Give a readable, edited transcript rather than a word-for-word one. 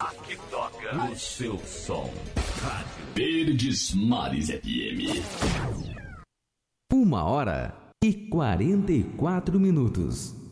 Aqui toca o seu som. Rádio Verdes Mares FM. 1h44.